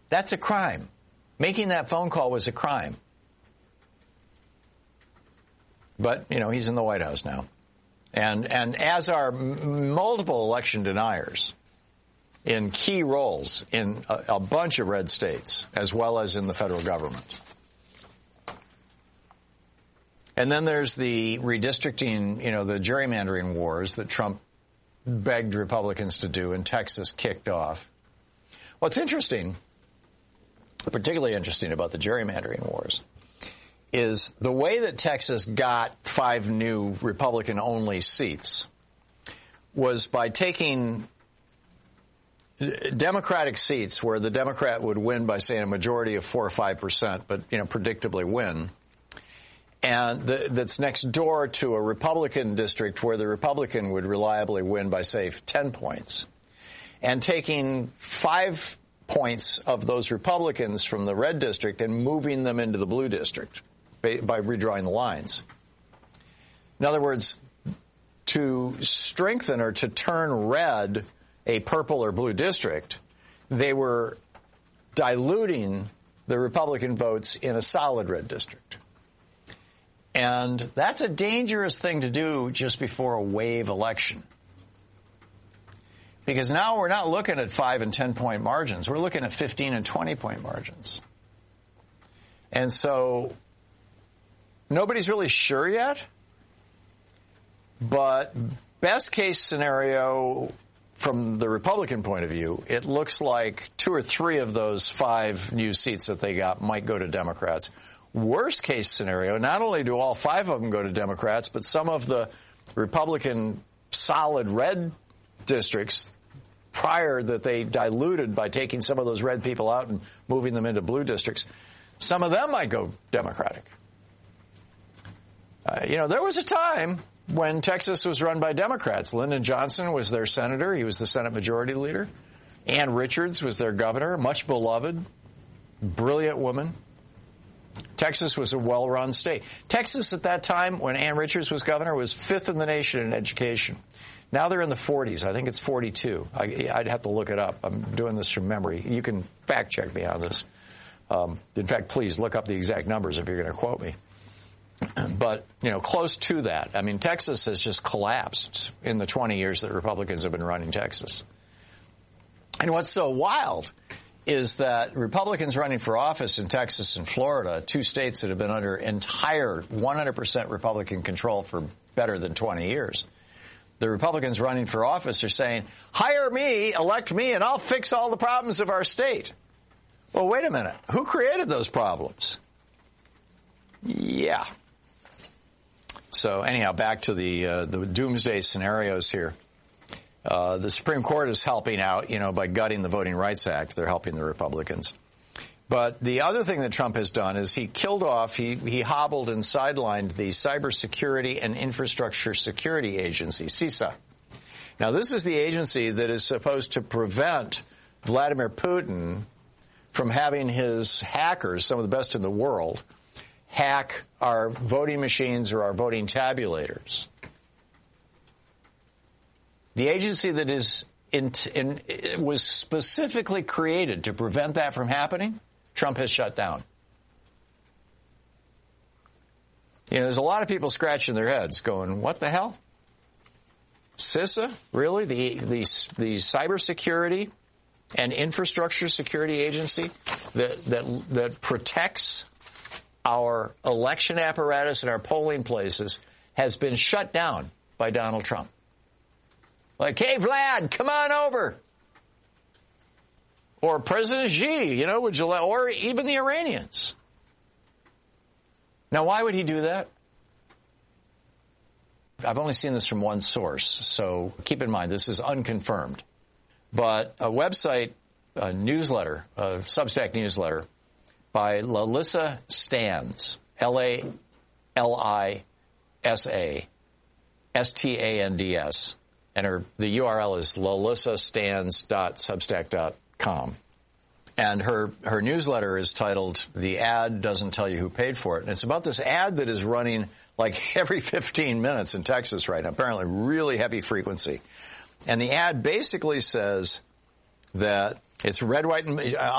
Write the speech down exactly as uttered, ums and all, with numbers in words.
That's a crime. Making that phone call was a crime. But, you know, he's in the White House now. And and as are m- multiple election deniers in key roles in a, a bunch of red states, as well as in the federal government. And then there's the redistricting, you know, the gerrymandering wars that Trump begged Republicans to do and Texas kicked off. What's interesting, particularly interesting about the gerrymandering wars, is the way that Texas got five new Republican-only seats was by taking Democratic seats where the Democrat would win by, say, a majority of four or five percent, but, you know, predictably win, and the, that's next door to a Republican district where the Republican would reliably win by, say, ten points, and taking five points of those Republicans from the red district and moving them into the blue district by redrawing the lines. In other words, to strengthen or to turn red a purple or blue district, they were diluting the Republican votes in a solid red district. And that's a dangerous thing to do just before a wave election. Because now we're not looking at five and ten point margins. We're looking at fifteen and twenty point margins. And so nobody's really sure yet, but best case scenario from the Republican point of view, it looks like two or three of those five new seats that they got might go to Democrats. Worst case scenario, not only do all five of them go to Democrats, but some of the Republican solid red districts prior that they diluted by taking some of those red people out and moving them into blue districts, some of them might go Democratic. Uh, you know, there was a time when Texas was run by Democrats. Lyndon Johnson was their senator. He was the Senate Majority Leader. Ann Richards was their governor, much beloved, brilliant woman. Texas was a well-run state. Texas at that time, when Ann Richards was governor, was fifth in the nation in education. Now they're in the forties. I think it's forty-two. I, I'd have to look it up. I'm doing this from memory. You can fact-check me on this. Um, in fact, please look up the exact numbers if you're going to quote me. But, you know, close to that. I mean, Texas has just collapsed in the twenty years that Republicans have been running Texas. And what's so wild is that Republicans running for office in Texas and Florida, two states that have been under entire one hundred percent Republican control for better than twenty years, the Republicans running for office are saying, hire me, elect me, and I'll fix all the problems of our state. Well, wait a minute. Who created those problems? Yeah. So anyhow, back to the uh, the doomsday scenarios here. Uh, the Supreme Court is helping out, you know, by gutting the Voting Rights Act. They're helping the Republicans. But the other thing that Trump has done is he killed off, he, he hobbled and sidelined the Cybersecurity and Infrastructure Security Agency, CISA. Now, this is the agency that is supposed to prevent Vladimir Putin from having his hackers, some of the best in the world, hack our voting machines or our voting tabulators. The agency that is in, in, was specifically created to prevent that from happening, Trump has shut down. You know, there's a lot of people scratching their heads going, what the hell? CISA? Really? The, the, the Cybersecurity and Infrastructure Security Agency that, that, that protects our election apparatus and our polling places has been shut down by Donald Trump. Like, hey, Vlad, come on over. Or President Xi, you know, would you let, or even the Iranians. Now, why would he do that? I've only seen this from one source, so keep in mind this is unconfirmed. But a website, a newsletter, a Substack newsletter by Lalissa Stans, L A L I S A S T A N D S, and her, the U R L is lalissa stans dot substack dot com. And her, her newsletter is titled, The Ad Doesn't Tell You Who Paid For It. And it's about this ad that is running like every fifteen minutes in Texas right now, apparently really heavy frequency. And the ad basically says that it's red, white, and